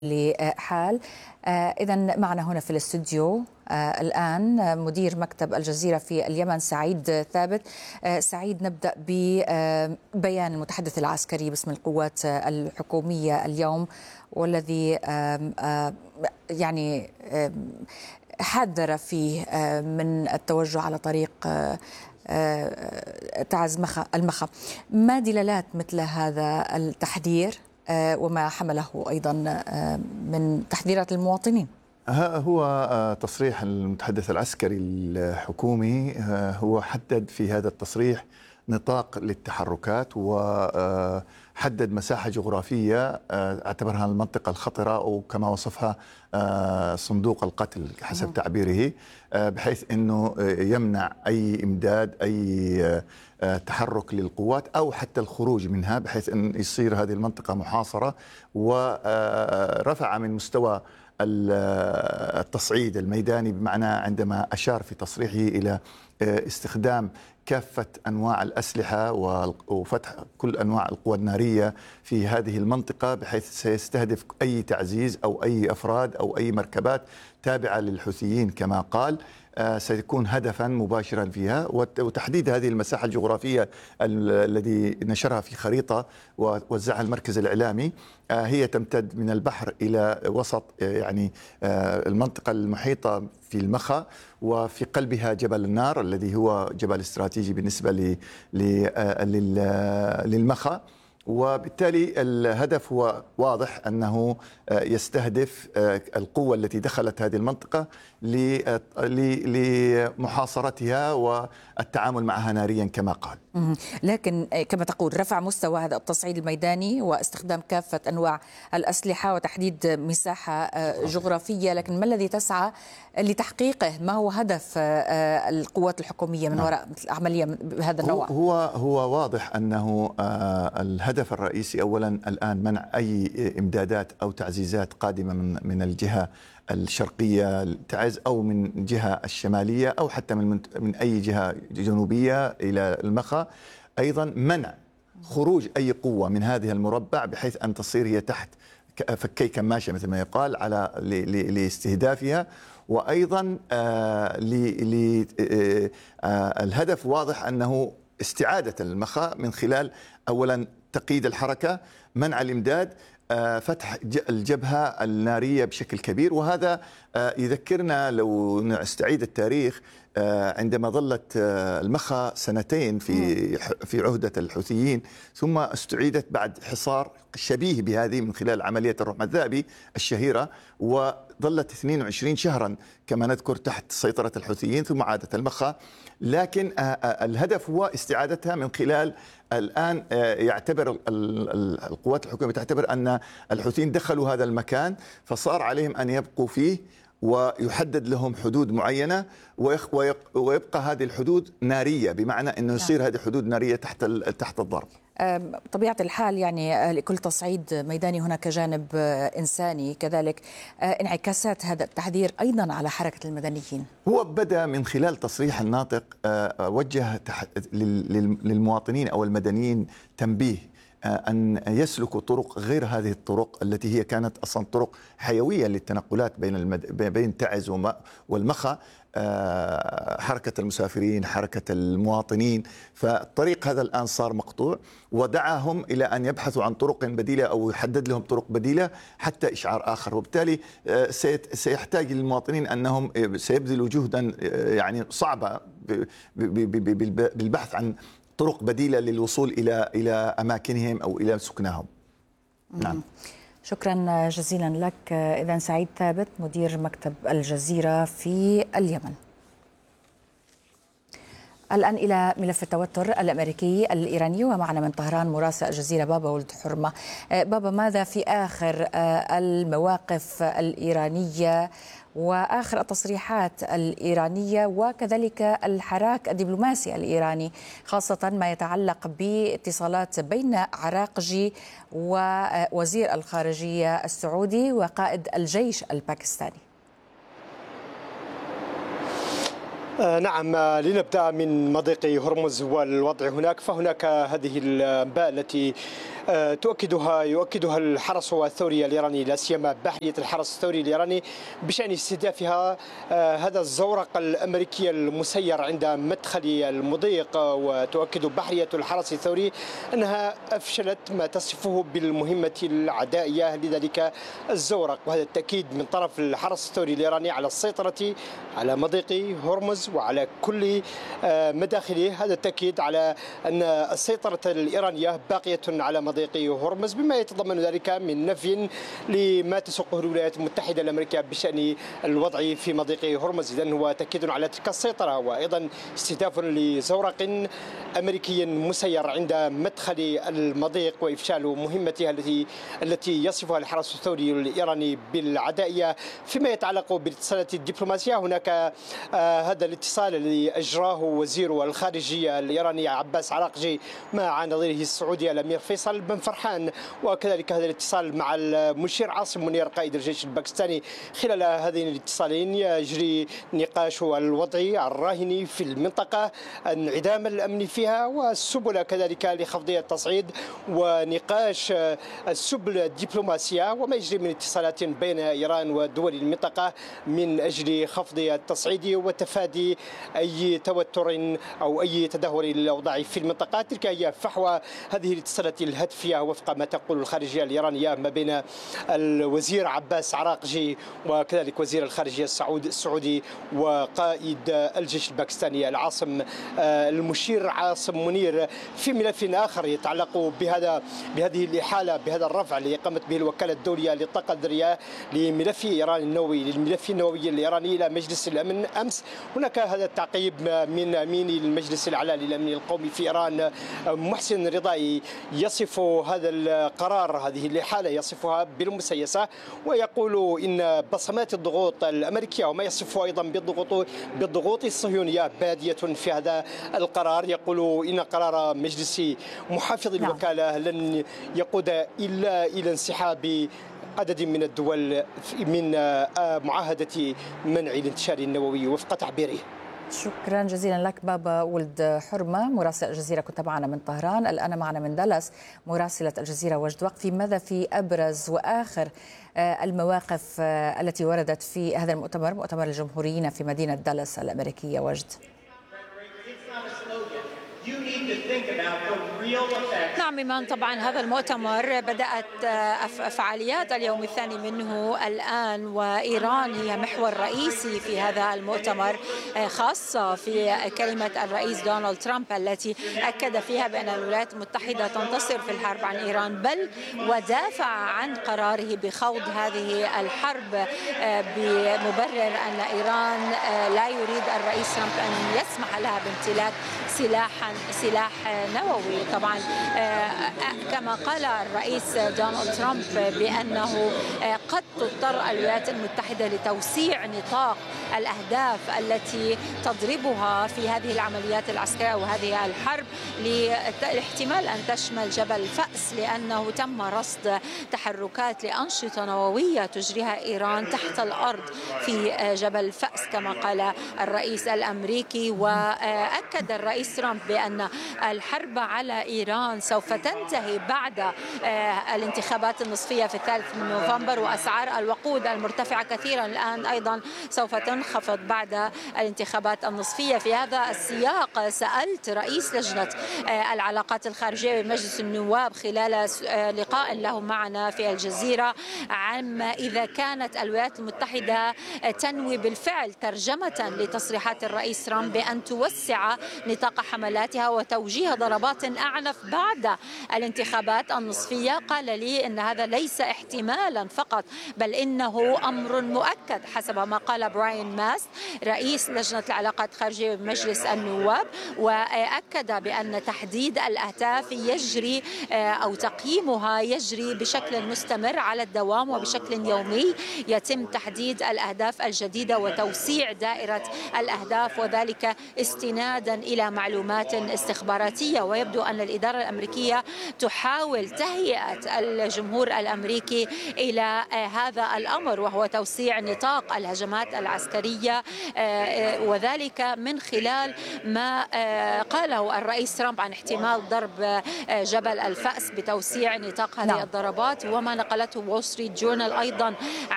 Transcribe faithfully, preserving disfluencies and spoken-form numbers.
لحال. إذا معنا هنا في الاستوديو الآن مدير مكتب الجزيرة في اليمن سعيد ثابت. سعيد، نبدأ ببيان المتحدث العسكري باسم القوات الحكومية اليوم، والذي يعني حذر فيه من التوجه على طريق تعز مخا المخا. ما دلالات مثل هذا التحذير وما حمله أيضا من تحذيرات المواطنين؟ هو تصريح المتحدث العسكري الحكومي، هو حدد في هذا التصريح نطاق للتحركات وحدد مساحة جغرافية اعتبرها المنطقة الخطرة، أو كما وصفها صندوق القتل حسب تعبيره، بحيث أنه يمنع أي إمداد، أي تحرك للقوات أو حتى الخروج منها، بحيث أن يصير هذه المنطقة محاصرة. ورفع من مستوى التصعيد الميداني، بمعنى عندما أشار في تصريحه إلى استخدام كافة أنواع الأسلحة وفتح كل أنواع القوى النارية في هذه المنطقة، بحيث سيستهدف أي تعزيز أو أي أفراد أو أي مركبات تابعة للحوثيين كما قال، سيكون هدفا مباشرا فيها. وتحديد هذه المساحة الجغرافية الذي نشرها في خريطة ووزعها المركز الإعلامي، هي تمتد من البحر إلى وسط يعني المنطقة المحيطة في المخا، وفي قلبها جبل النار الذي هو جبل استراتيجي بالنسبة للمخا. وبالتالي الهدف هو واضح أنه يستهدف القوة التي دخلت هذه المنطقة لمحاصرتها والتعامل معها ناريا كما قال. لكن كما تقول رفع مستوى هذا التصعيد الميداني واستخدام كافة أنواع الأسلحة وتحديد مساحة جغرافية، لكن ما الذي تسعى لتحقيقه؟ ما هو هدف القوات الحكومية من وراء عملية بهذا النوع؟ هو هو واضح أنه الهدف الرئيسي أولا الآن منع أي إمدادات أو تعزيزات قادمة من من الجهة الشرقية تعز، أو من الجهة الشمالية، أو حتى من من أي جهة جنوبية إلى المخا. أيضا منع خروج أي قوة من هذه المربع، بحيث أن تصير هي تحت فكي كماشة مثل ما يقال على لاستهدافها. وأيضا آه الهدف واضح أنه استعادة المخا من خلال أولا تقييد الحركة، منع الإمداد، فتح الجبهة النارية بشكل كبير. وهذا يذكرنا لو نستعيد التاريخ، عندما ظلت المخا سنتين في في عهدة الحوثيين، ثم استعيدت بعد حصار شبيه بهذه من خلال عملية الرحمة الذئبي الشهيرة، وظلت اثنين وعشرين شهرا كما نذكر تحت سيطرة الحوثيين، ثم عادت المخا. لكن الهدف هو استعادتها من خلال الآن يعتبر القوات الحكومية تعتبر أن الحوثيين دخلوا هذا المكان، فصار عليهم أن يبقوا فيه ويحدد لهم حدود معينة، ويبقى هذه الحدود نارية، بمعنى أنه يصير هذه حدود نارية تحت تحت الضرب. طبيعة الحال يعني لكل تصعيد ميداني هناك جانب إنساني، كذلك انعكاسات هذا التحذير أيضا على حركة المدنيين. هو بدأ من خلال تصريح الناطق وجه للمواطنين أو المدنيين تنبيه أن يسلكوا طرق غير هذه الطرق التي هي كانت أصلا طرق حيوية للتنقلات بين المد... بين تعز والمخا، حركة المسافرين، حركة المواطنين. فالطريق هذا الآن صار مقطوع، ودعاهم إلى أن يبحثوا عن طرق بديلة أو يحدد لهم طرق بديلة حتى إشعار آخر. وبالتالي سيحتاج للمواطنين أنهم سيبذلوا جهدا يعني صعبة بالبحث عن طرق بديلة للوصول إلى إلى أماكنهم أو إلى سكنهم. نعم. شكرا جزيلا لك. إذن سعيد ثابت مدير مكتب الجزيرة في اليمن. الآن إلى ملف التوتر الأمريكي الإيراني، ومعنا من طهران مراسل الجزيرة بابا ولد حرمة. بابا، ماذا في آخر المواقف الإيرانية وآخر التصريحات الإيرانية، وكذلك الحراك الدبلوماسي الإيراني، خاصة ما يتعلق باتصالات بين عراقجي ووزير الخارجية السعودي وقائد الجيش الباكستاني؟ نعم، لنبدأ من مضيق هرمز والوضع هناك. فهناك هذه الأنباء التي تؤكدها يؤكدها الحرس الثوري الإيراني، لا سيما بحرية الحرس الثوري الإيراني، بشأن استهدافها هذا الزورق الأمريكي المسير عند مدخل المضيق. وتؤكد بحرية الحرس الثوري أنها أفشلت ما تصفه بالمهمة العدائية لذلك الزورق، وهذا التأكيد من طرف الحرس الثوري الإيراني على السيطرة على مضيق هرمز وعلى كل مداخله. هذا التأكيد على أن السيطرة الإيرانية باقية على مضيق هرمز، بما يتضمن ذلك من نفي لما تسوقه الولايات المتحدة الأمريكية بشأن الوضع في مضيق هرمز. إذن هو تأكيد على تلك السيطرة، وأيضا استهداف لزورق أمريكي مسير عند مدخل المضيق وإفشال مهمتها التي التي يصفها الحرس الثوري الإيراني بالعدائية. فيما يتعلق بالاتصالات الدبلوماسية، هناك آه هذا الاتصال الذي أجراه وزير الخارجية الإيراني عباس عراقجي مع نظيره السعودي الأمير فيصل بن فرحان، وكذلك هذا الاتصال مع المشير عاصم منير قائد الجيش الباكستاني. خلال هذين الاتصالين يجري نقاش الوضع الراهن في المنطقة، انعدام الأمن فيها، والسبل كذلك لخفض التصعيد، ونقاش السبل الدبلوماسية وما يجري من اتصالات بين إيران ودول المنطقة من أجل خفض التصعيد وتفادي أي توتر أو أي تدهور للأوضاع في المنطقة. تلك هي فحوى هذه الاتصالات الهاتفية وفق ما تقول الخارجية الإيرانية ما بين الوزير عباس عراقجي وكذلك وزير الخارجية السعودي وقائد الجيش الباكستاني العاصم المشير عاصم منير. في ملف آخر يتعلق بهذا بهذه الإحالة بهذا الرفع اللي قامت به الوكالة الدولية للطاقة الذرية لملف إيران النووي للملف النووي الإيراني إلى مجلس الأمن أمس، هناك هذا التعقيب من أمين المجلس الأعلى للأمن القومي في إيران محسن رضائي يصف هذا القرار هذه الإحالة يصفها بالمسيسة، ويقول إن بصمات الضغوط الأمريكية وما يصفه أيضا بالضغوط بالضغوط الصهيونية بادية في هذا القرار. يقول إن قرار مجلس محافظ الوكالة لن يقود إلا إلى انسحاب عدد من الدول من معاهدة منع الانتشار النووي وفق تعبيره. شكرا جزيلا لك بابا ولد حرمة مراسل الجزيرة، كنت معنا من طهران. الآن معنا من دالاس مراسلة الجزيرة وجد وقفي. ماذا في أبرز وآخر المواقف التي وردت في هذا المؤتمر، مؤتمر الجمهوريين في مدينة دالاس الأمريكية؟ وجد. نعم إيمان، طبعا هذا المؤتمر بدأت فعاليات اليوم الثاني منه الآن، وإيران هي محور رئيسي في هذا المؤتمر، خاصة في كلمة الرئيس دونالد ترامب التي أكد فيها بأن الولايات المتحدة تنتصر في الحرب عن إيران، بل ودافع عن قراره بخوض هذه الحرب بمبرر أن إيران لا يريد الرئيس ترامب أن يسمح لها بامتلاك سلاحا سلاح نووي. طبعا كما قال الرئيس دونالد ترامب بأنه قد تضطر الولايات المتحدة لتوسيع نطاق الأهداف التي تضربها في هذه العمليات العسكرية وهذه الحرب، لاحتمال أن تشمل جبل فأس، لأنه تم رصد تحركات لأنشطة نووية تجريها إيران تحت الأرض في جبل فأس كما قال الرئيس الأمريكي. وأكد الرئيس ترامب بأن الحرب على إيران سوف تنتهي بعد الانتخابات النصفية في الثالث من نوفمبر، وأسعار الوقود المرتفعة كثيرا الآن أيضا سوف تنخفض بعد الانتخابات النصفية. في هذا السياق سألت رئيس لجنة العلاقات الخارجية بمجلس النواب خلال لقاء له معنا في الجزيرة عما إذا كانت الولايات المتحدة تنوي بالفعل ترجمة لتصريحات الرئيس ترامب بأن توسع نطاق حملاتها وتوجيه ضربات أعنف بعد الانتخابات النصفية. قال لي إن هذا ليس احتمالا فقط، بل إنه أمر مؤكد حسب ما قال براين ماست رئيس لجنة العلاقات الخارجية بمجلس النواب، وأكد بأن تحديد الأهداف يجري أو تقييمها يجري بشكل مستمر على الدوام وبشكل يومي. يتم تحديد الأهداف الجديدة وتوسيع دائرة الأهداف، وذلك استنادا إلى معلومات استخباراتية. ويبدو أن الإدارة الأمريكية تحاول تهيئة الجمهور الأمريكي إلى هذا الأمر، وهو توسيع نطاق الهجمات العسكرية البشرية، وذلك من خلال ما قاله الرئيس ترامب عن احتمال ضرب جبل الفأس بتوسيع نطاق هذه الضربات، وما نقلته وول ستريت جورنال أيضا